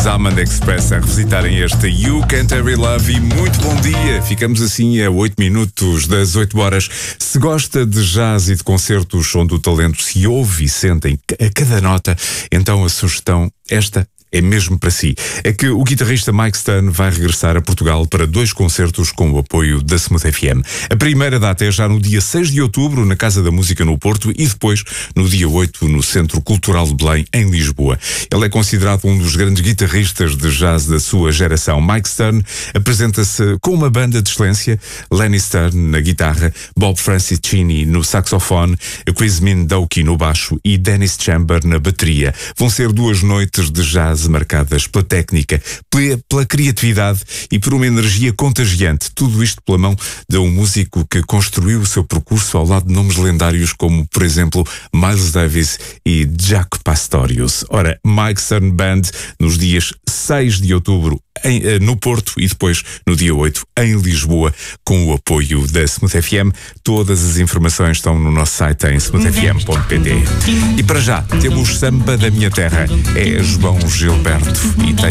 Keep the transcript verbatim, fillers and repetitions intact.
os Almond Express a revisitarem este You Can't Hurry Love e muito bom dia. Ficamos assim a oito minutos das oito horas. Se gosta de jazz e de concertos onde o talento se ouve e sente a cada nota, então a sugestão esta é mesmo para si. É que o guitarrista Mike Stern vai regressar a Portugal para dois concertos com o apoio da Smooth F M. A primeira data é já no dia seis de outubro, na Casa da Música no Porto, e depois no dia oito no Centro Cultural de Belém, em Lisboa. Ele é considerado um dos grandes guitarristas de jazz da sua geração. Mike Stern apresenta-se com uma banda de excelência: Lenny Stern na guitarra, Bob Francescini no saxofone, Chris Mindauki no baixo e Dennis Chamber na bateria. Vão ser duas noites de jazz marcadas pela técnica, pela, pela criatividade e por uma energia contagiante. Tudo isto pela mão de um músico que construiu o seu percurso ao lado de nomes lendários como, por exemplo, Miles Davis e Jack Pastorius. Ora, Mike Stern Band nos dias seis de outubro em, no Porto e depois no dia oito em Lisboa, com o apoio da Smooth F M. Todas as informações estão no nosso site em smooth f m ponto p t. E para já temos Samba da Minha Terra. É João Gilberto e tem